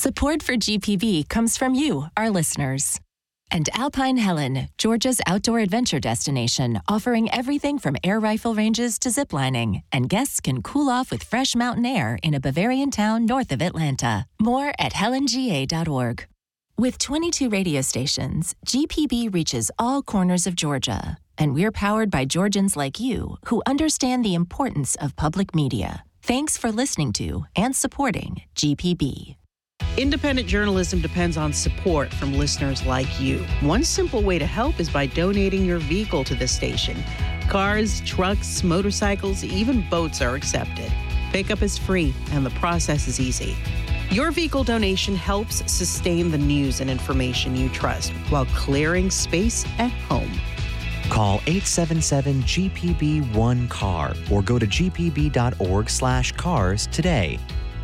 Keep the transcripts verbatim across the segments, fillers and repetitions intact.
Support for G P B comes from you, our listeners. And Alpine Helen, Georgia's outdoor adventure destination, offering everything from air rifle ranges to ziplining. And guests can cool off with fresh mountain air in a Bavarian town north of Atlanta. More at helen g a dot org. With twenty-two radio stations, G P B reaches all corners of Georgia. And we're powered by Georgians like you who understand the importance of public media. Thanks for listening to and supporting G P B. Independent journalism depends on support from listeners like you. One simple way to help is by donating your vehicle to the station. Cars, trucks, motorcycles, even boats are accepted. Pickup is free, and the process is easy. Your vehicle donation helps sustain the news and information you trust while clearing space at home. Call eight seven seven G P B one C A R or go to g p b dot org slash cars today.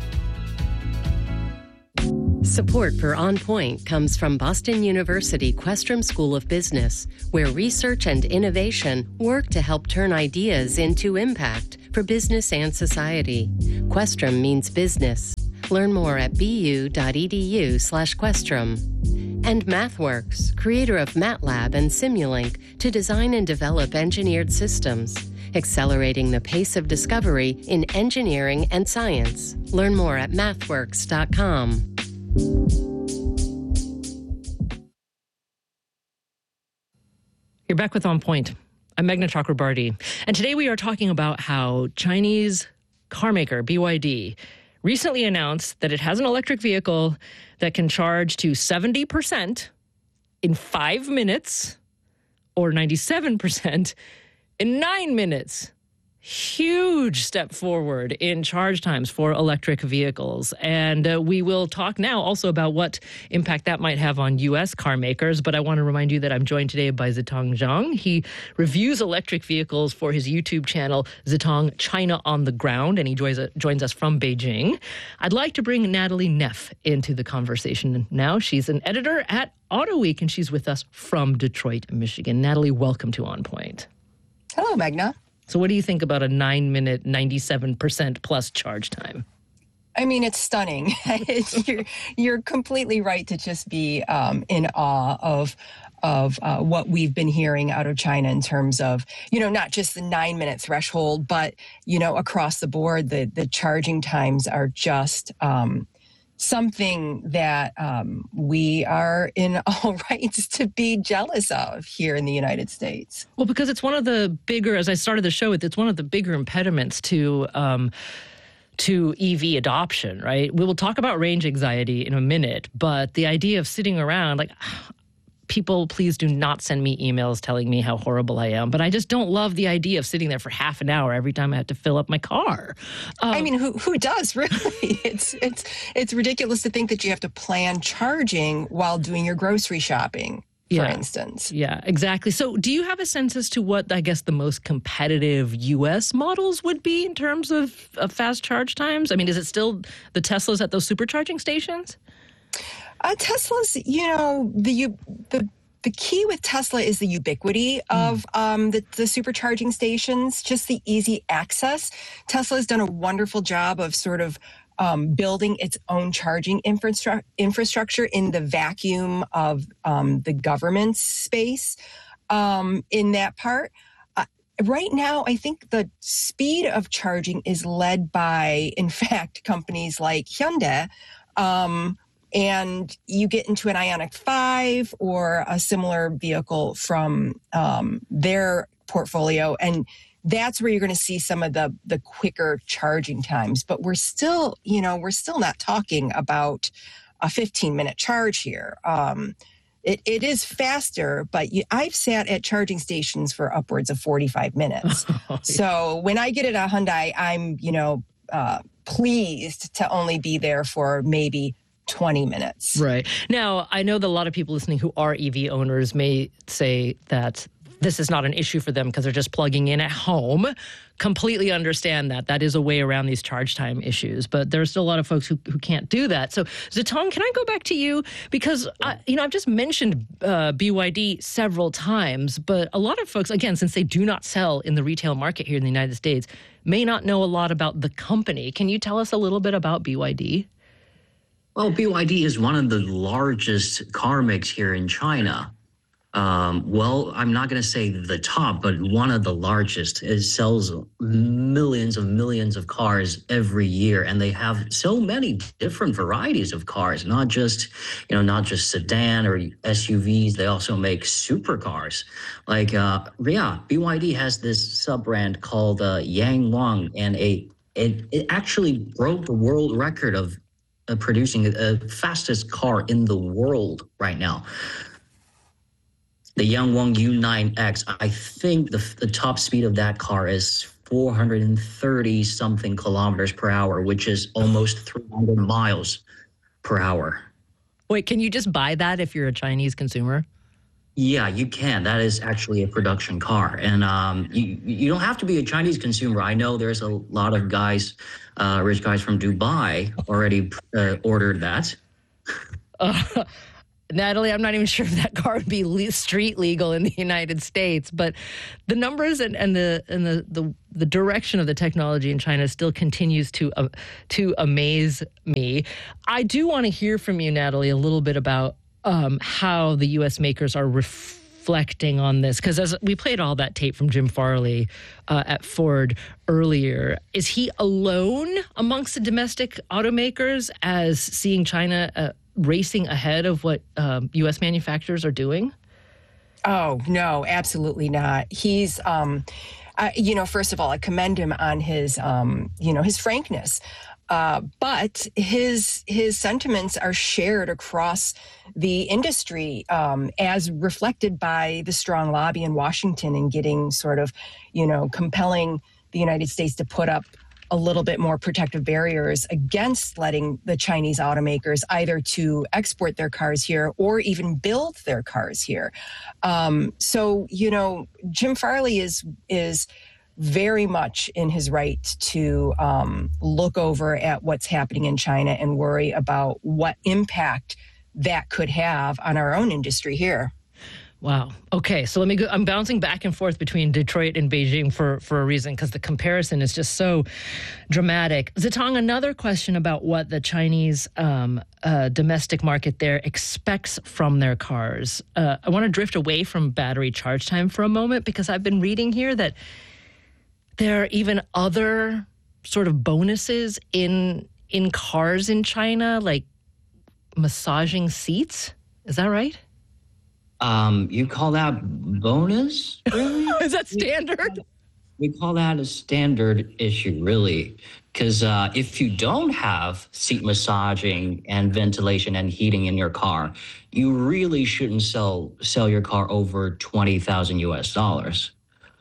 Support for On Point comes from Boston University Questrom School of Business, where research and innovation work to help turn ideas into impact for business and society. Questrom means business. Learn more at bu.edu slash Questrom. And MathWorks, creator of MATLAB and Simulink, to design and develop engineered systems, accelerating the pace of discovery in engineering and science. Learn more at mathworks dot com. You're back with On Point. I'm Meghna Chakrabarty. And today we are talking about how Chinese car maker B Y D recently announced that it has an electric vehicle that can charge to seventy percent in five minutes or ninety-seven percent in nine minutes. Huge step forward in charge times for electric vehicles. And uh, we will talk now also about what impact that might have on U S car makers. But I want to remind you that I'm joined today by Zitong Zhang. He reviews electric vehicles for his YouTube channel, Zitong China on the Ground, and he joins, uh, joins us from Beijing. I'd like to bring Natalie Neff into the conversation now. She's an editor at AutoWeek, and she's with us from Detroit, Michigan. Natalie, welcome to On Point. Hello, Meghna. So what do you think about a nine-minute, ninety-seven percent plus charge time? I mean, it's stunning. you're, you're completely right to just be um, in awe of of uh, what we've been hearing out of China in terms of, you know, not just the nine-minute threshold, but, you know, across the board, the, the charging times are just um, something that um, we are in all rights to be jealous of here in the United States. Well, because it's one of the bigger, as I started the show with, it's one of the bigger impediments to um, to E V adoption, right? We will talk about range anxiety in a minute, but the idea of sitting around, like, people, please do not send me emails telling me how horrible I am. But I just don't love the idea of sitting there for half an hour every time I have to fill up my car. Um, I mean, who who does, really? It's it's it's ridiculous to think that you have to plan charging while doing your grocery shopping, for yeah, instance. Yeah, exactly. So do you have a sense as to what, I guess, the most competitive U S models would be in terms of, of fast charge times? I mean, is it still the Teslas at those supercharging stations? Uh, Tesla's, you know, the the the key with Tesla is the ubiquity of mm. um, the, the supercharging stations, just the easy access. Tesla has done a wonderful job of sort of um, building its own charging infrastru- infrastructure in the vacuum of um, the government space um, in that part. Uh, right now, I think the speed of charging is led by, in fact, companies like Hyundai, um, and you get into an Ioniq five or a similar vehicle from um, their portfolio, and that's where you're going to see some of the the quicker charging times. But we're still, you know, we're still not talking about a fifteen minute charge here. Um, it, it is faster, but you, I've sat at charging stations for upwards of forty-five minutes. Oh, yeah. So when I get at a Hyundai, I'm, you know, uh, pleased to only be there for maybe twenty minutes. Right. Now, I know that a lot of people listening who are E V owners may say that this is not an issue for them because they're just plugging in at home. Completely understand that. That is a way around these charge time issues. But there are still a lot of folks who, who can't do that. So, Zitong, can I go back to you? Because, I, you know, I've just mentioned uh, B Y D several times, but a lot of folks, again, since they do not sell in the retail market here in the United States, may not know a lot about the company. Can you tell us a little bit about B Y D? Well, B Y D is one of the largest car makes here in China. Um, well, I'm not going to say the top, but one of the largest. It sells millions of millions of cars every year, and they have so many different varieties of cars. Not just, you know, not just sedan or S U Vs. They also make supercars. Like, uh, yeah, B Y D has this sub brand called uh, Yangwang, and a it it actually broke the world record of uh, producing the uh, fastest car in the world right now. The Yangwang U nine X, I think the, the top speed of that car is four hundred thirty something kilometers per hour, which is almost three hundred miles per hour. Wait, can you just buy that if you're a Chinese consumer? Yeah, you can. That is actually a production car. And um, you, you don't have to be a Chinese consumer. I know there's a lot of guys, uh, rich guys from Dubai already uh, ordered that. Uh, Natalie, I'm not even sure if that car would be le- street legal in the United States, but the numbers and, and the and the, the the direction of the technology in China still continues to uh, to amaze me. I do want to hear from you, Natalie, a little bit about um, how the U S makers are reflecting on this, because as we played all that tape from Jim Farley uh, at Ford earlier, is he alone amongst the domestic automakers as seeing China Uh, racing ahead of what um, U S manufacturers are doing? Oh, no, absolutely not. He's, um, uh, you know, first of all, I commend him on his, um, you know, his frankness. Uh, but his his sentiments are shared across the industry, um, as reflected by the strong lobby in Washington in getting sort of, you know, compelling the United States to put up a little bit more protective barriers against letting the Chinese automakers either to export their cars here or even build their cars here. Um, so, you know, Jim Farley is is very much in his right to um, look over at what's happening in China and worry about what impact that could have on our own industry here. Wow. Okay, so let me go. I'm bouncing back and forth between Detroit and Beijing for, for a reason, because the comparison is just so dramatic. Zitong, another question about what the Chinese um, uh, domestic market there expects from their cars. Uh, I want to drift away from battery charge time for a moment, because I've been reading here that there are even other sort of bonuses in in cars in China, like massaging seats. Is that right? Um, you call that bonus? Really? Is that standard? We call that a standard issue, really. Because uh, if you don't have seat massaging and ventilation and heating in your car, you really shouldn't sell sell your car over twenty thousand U S dollars.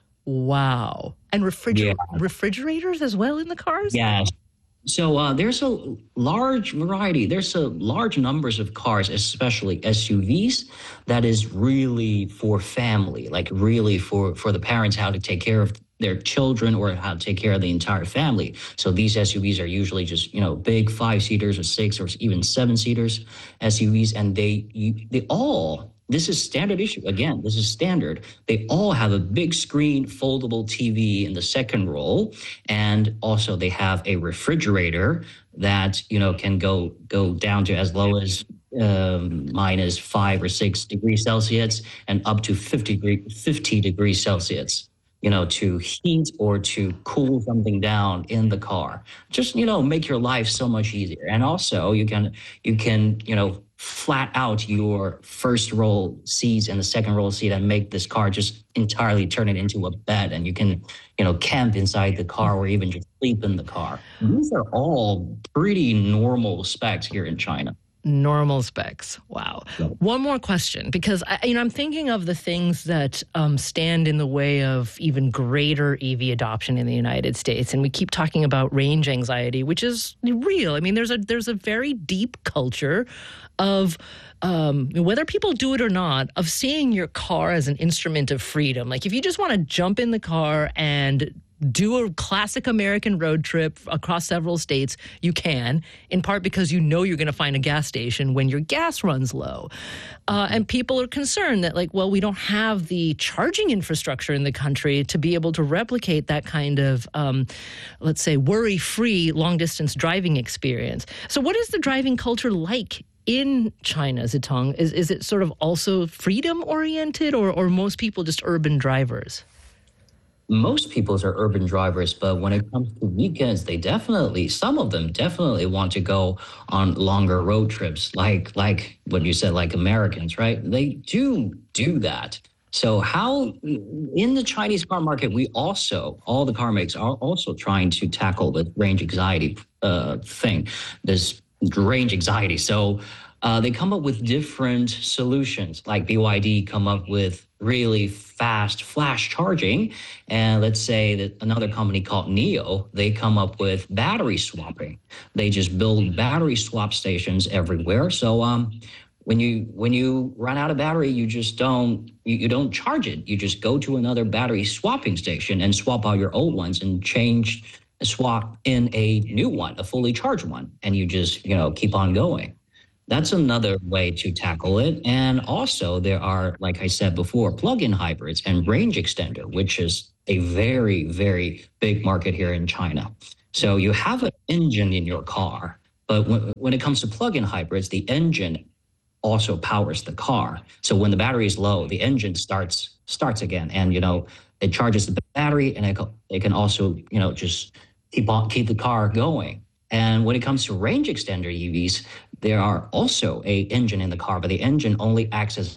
Wow. And refriger- yeah. refrigerators as well in the cars? Yes. So uh, there's a large variety. There's a large numbers of cars, especially S U Vs, that is really for family, like really for, for the parents, how to take care of their children or how to take care of the entire family. So these S U Vs are usually just, you know, big five-seaters or six or even seven-seaters S U Vs, and they you, they all... This is standard issue. Again, this is standard. They all have a big screen foldable T V in the second row. And also they have a refrigerator that, you know, can go go down to as low as um, minus five or six degrees Celsius and up to fifty, fifty degrees Celsius, you know, to heat or to cool something down in the car. Just, you know, make your life so much easier. And also you can, you can, you know, flat out your first row seats and the second row seat and make this car just entirely turn it into a bed, and you can, you know, camp inside the car or even just sleep in the car. These are all pretty normal specs here in China. Normal specs. Wow. One more question, because I, you know, I'm thinking of the things that um, stand in the way of even greater E V adoption in the United States, and we keep talking about range anxiety, which is real. I mean, there's a there's a very deep culture of um, whether people do it or not, of seeing your car as an instrument of freedom. Like if you just want to jump in the car and do a classic American road trip across several states, you can, in part because you know you're going to find a gas station when your gas runs low. Uh, and people are concerned that, like, well, we don't have the charging infrastructure in the country to be able to replicate that kind of, um, let's say, worry-free long-distance driving experience. So what is the driving culture like in China, Zitong? Is, is it sort of also freedom-oriented, or, or most people just urban drivers? Most people are urban drivers, but when it comes to weekends, they definitely, some of them definitely want to go on longer road trips, like like what you said, like Americans, right? They do do that. So how, in the Chinese car market, we also, all the car makers are also trying to tackle the range anxiety uh, thing, this range anxiety. So uh, they come up with different solutions, like B Y D come up with really fast flash charging. And let's say that another company called NIO, they come up with battery swapping. They just build battery swap stations everywhere. So um, when you when you run out of battery, you just don't you, you don't charge it. You just go to another battery swapping station and swap out your old ones and change, swap in a new one, a fully charged one, and you just, you know, keep on going. That's another way to tackle it. And also there are, like I said before, plug-in hybrids and range extender, which is a very, very big market here in China. So you have an engine in your car, but when, when it comes to plug-in hybrids, the engine also powers the car. So when the battery is low, the engine starts starts again, and, you know, it charges the battery, and it, it can also, you know, just keep on keep the car going. And when it comes to range extender E Vs, there are also a engine in the car, but the engine only acts as...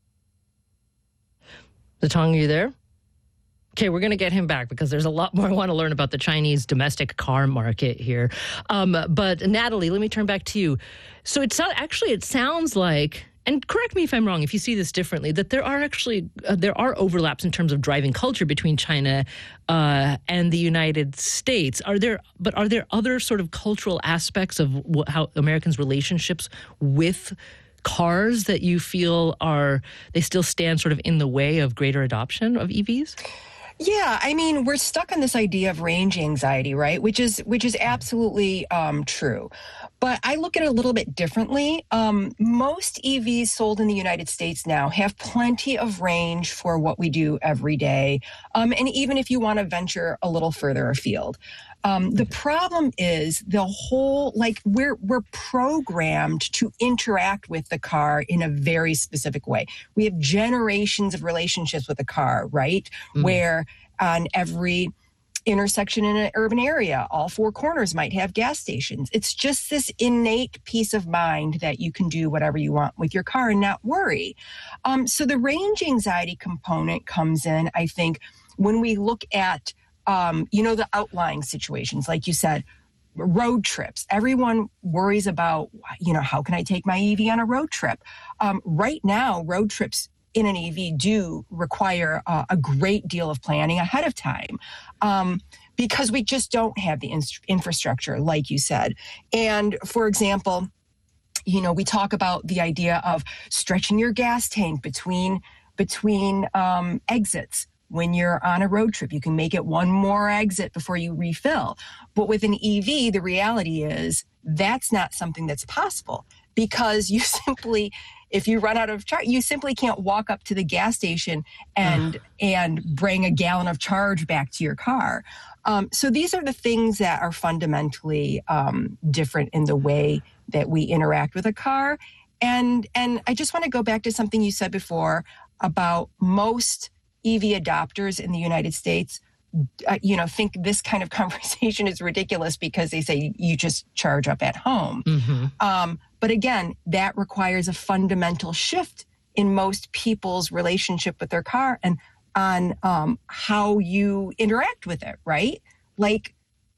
Zitong, are you there? Okay, we're going to get him back because there's a lot more I want to learn about the Chinese domestic car market here. Um, but Natalie, let me turn back to you. So it's not, actually, it sounds like, and correct me if I'm wrong, if you see this differently, that there are actually, uh, there are overlaps in terms of driving culture between China uh, and the United States. Are there, but are there other sort of cultural aspects of wh- how Americans' relationships with cars that you feel are, they still stand sort of in the way of greater adoption of E Vs? Yeah, I mean, we're stuck on this idea of range anxiety, right? Which is which is absolutely um, true. But I look at it a little bit differently. Um, most E Vs sold in the United States now have plenty of range for what we do every day. Um, and even if you want to venture a little further afield. Um, the problem is the whole, like, we're we're programmed to interact with the car in a very specific way. We have generations of relationships with the car, right? Mm. Where on every intersection in an urban area, all four corners might have gas stations. It's just this innate peace of mind that you can do whatever you want with your car and not worry. Um, so the range anxiety component comes in, I think, when we look at Um, you know, the outlying situations, like you said, road trips. Everyone worries about, you know, how can I take my E V on a road trip? Um, right now, road trips in an E V do require uh, a great deal of planning ahead of time um, because we just don't have the in- infrastructure, like you said. And for example, you know, we talk about the idea of stretching your gas tank between between um, exits. When you're on a road trip, you can make it one more exit before you refill. But with an E V, the reality is that's not something that's possible because you simply, if you run out of charge, you simply can't walk up to the gas station and and bring a gallon of charge back to your car. Um, so these are the things that are fundamentally um, different in the way that we interact with a car. And and I just want to go back to something you said before about most E V adopters in the United States, uh, you know, think this kind of conversation is ridiculous because they say you just charge up at home. Mm-hmm. Um, but again, that requires a fundamental shift in most people's relationship with their car and on um, how you interact with it, right? Like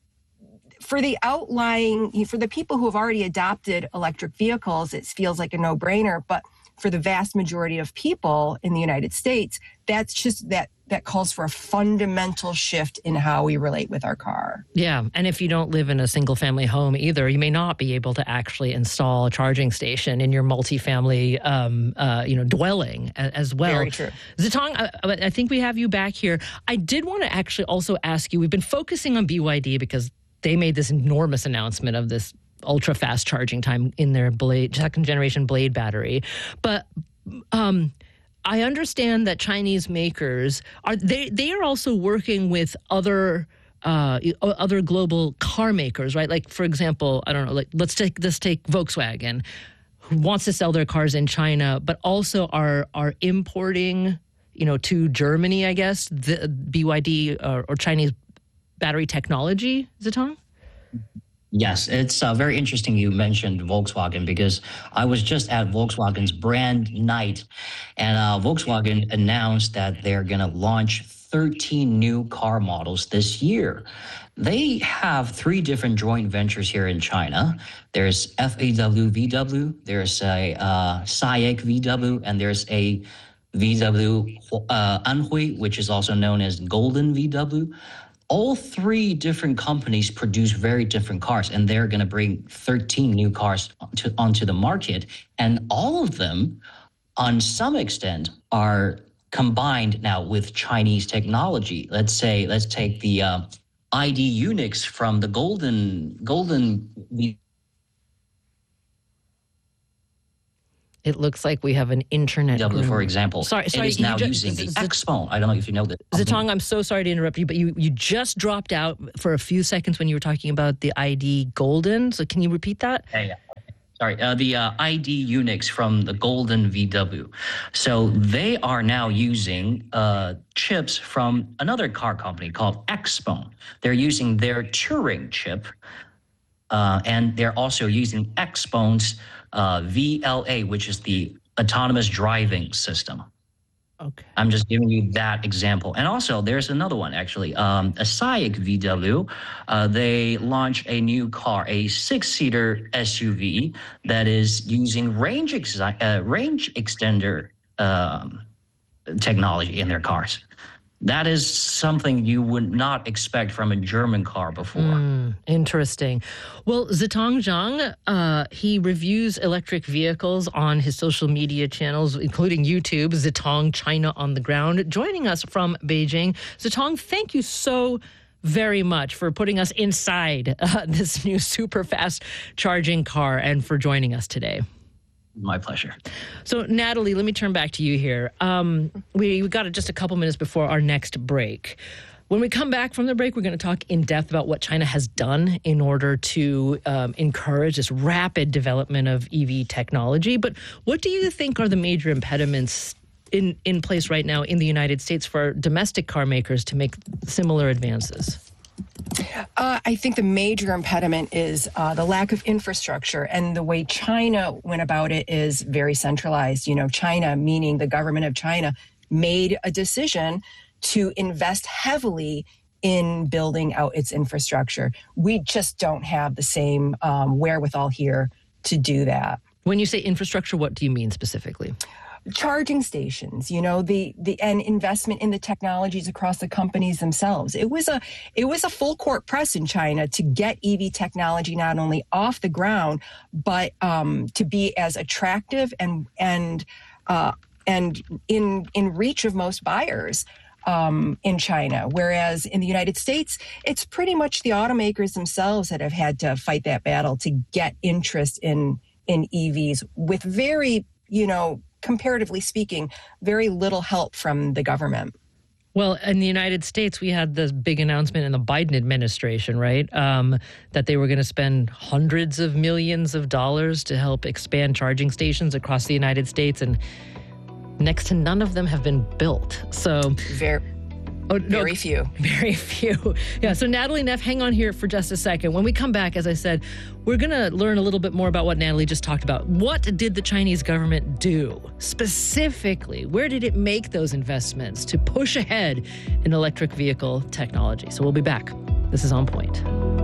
for the outlying, for the people who have already adopted electric vehicles, it feels like a no-brainer, but for the vast majority of people in the United States, that's just that that calls for a fundamental shift in how we relate with our car. Yeah. And if you don't live in a single family home either, you may not be able to actually install a charging station in your multifamily, um, uh, you know, dwelling as, as well. Very true. Zitong, I, I think we have you back here. I did want to actually also ask you, we've been focusing on B Y D because they made this enormous announcement of this ultra fast charging time in their Blade, second generation Blade battery. But, um, I understand that Chinese makers are they they are also working with other uh, other global car makers, right? Like, for example, I don't know, like let's take let's take Volkswagen, who wants to sell their cars in China, but also are are importing, you know, to Germany, I guess, the B Y D or, or Chinese battery technology. Zitong? Yes, it's uh, very interesting you mentioned Volkswagen because I was just at Volkswagen's brand night, and uh, Volkswagen announced that they're going to launch thirteen new car models this year. They have three different joint ventures here in China. There's F A W V W, there's a uh, S I A C V W, and there's a V W uh, Anhui, which is also known as Golden V W. All three different companies produce very different cars, and they're going to bring thirteen new cars to, onto the market. And all of them, on some extent, are combined now with Chinese technology. Let's say, let's take the uh, I D Unix from the Golden Golden. It looks like we have an internet. W, for example, sorry, sorry, it is now just, using Z- the Xphone. I don't know if you know that. Zitong, I'm so sorry to interrupt you, but you, you just dropped out for a few seconds when you were talking about the I D Golden. So can you repeat that? Yeah, yeah. Sorry, uh, the uh, I D Unix from the Golden V W. So they are now using uh, chips from another car company called Xphone. They're using their Turing chip, uh, and they're also using Xphone's uh, V L A, which is the autonomous driving system. Okay. I'm just giving you that example. And also, there's another one, actually. Um, a S I A C V W, uh, they launched a new car, a six-seater S U V that is using range, ex- uh, range extender um, technology in their cars. That is something you would not expect from a German car before. Mm, interesting. Well, Zitong Zhang, uh, he reviews electric vehicles on his social media channels, including YouTube, Zitong China on the Ground, joining us from Beijing. Zitong, thank you so very much for putting us inside uh, this new super fast charging car and for joining us today. My pleasure. So, Natalie, let me turn back to you here. Um, we, we got just a couple minutes before our next break. When we come back from the break, we're going to talk in depth about what China has done in order to um, encourage this rapid development of E V technology. But what do you think are the major impediments in, in place right now in the United States for domestic car makers to make similar advances? Uh, I think the major impediment is uh, the lack of infrastructure, and the way China went about it is very centralized. You know, China, meaning the government of China, made a decision to invest heavily in building out its infrastructure. We just don't have the same um, wherewithal here to do that. When you say infrastructure, what do you mean specifically? Charging stations, you know, the the and investment in the technologies across the companies themselves. It was a it was a full court press in China to get E V technology not only off the ground, but um, to be as attractive and and uh, and in in reach of most buyers um, in China. Whereas in the United States, it's pretty much the automakers themselves that have had to fight that battle to get interest in in E Vs with very, you know, comparatively speaking, very little help from the government. Well, in the United States, we had this big announcement in the Biden administration, right, um, that they were going to spend hundreds of millions of dollars to help expand charging stations across the United States, and next to none of them have been built. So very, oh, no, very few. Very few. Yeah, so Natalie Neff, hang on here for just a second. When we come back, as I said, we're going to learn a little bit more about what Natalie just talked about. What did the Chinese government do specifically? Where did it make those investments to push ahead in electric vehicle technology? So we'll be back. This is On Point.